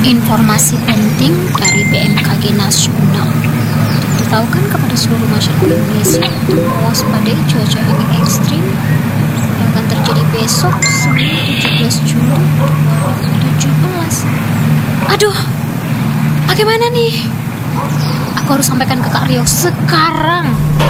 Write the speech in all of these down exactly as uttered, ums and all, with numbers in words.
Informasi penting dari B M K G Nasional. Diberitahukan kepada seluruh masyarakat Indonesia untuk mewaspadai cuaca angin ekstrim yang akan terjadi besok Senin tujuh belas Juli dua ribu tujuh belas. Aduh, bagaimana nih? Aku harus sampaikan ke Kak Rio sekarang.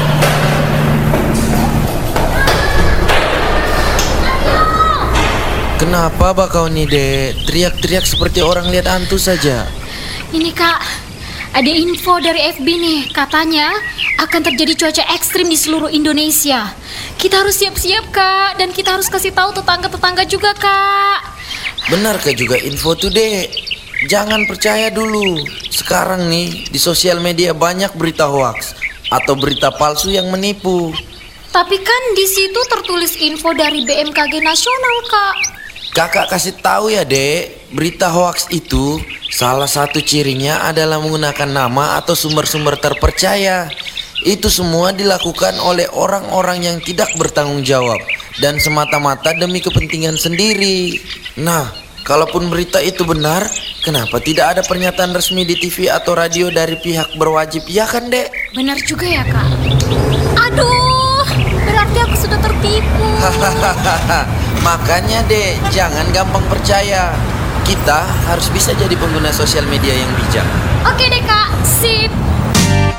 Kenapa bakau nih, Dek? Teriak-teriak seperti orang lihat hantu saja. Ini Kak, ada info dari F B nih. Katanya akan terjadi cuaca ekstrim di seluruh Indonesia. Kita harus siap-siap Kak, dan kita harus kasih tahu tetangga-tetangga juga Kak. Benarkah juga info tuh, Dek? Jangan percaya dulu. Sekarang nih di sosial media banyak berita hoaks atau berita palsu yang menipu. Tapi kan di situ tertulis info dari B M K G Nasional Kak. Kakak kasih tahu ya, Dek, berita hoaks itu salah satu cirinya adalah menggunakan nama atau sumber-sumber terpercaya. Itu semua dilakukan oleh orang-orang yang tidak bertanggung jawab dan semata-mata demi kepentingan sendiri. Nah, kalaupun berita itu benar, kenapa tidak ada pernyataan resmi di T V atau radio dari pihak berwajib, ya kan, Dek? Benar juga ya Kak. Aduh, berarti aku sudah tertipu. Makanya, Dek, jangan gampang percaya. Kita harus bisa jadi pengguna sosial media yang bijak. Oke deh Kak, sip.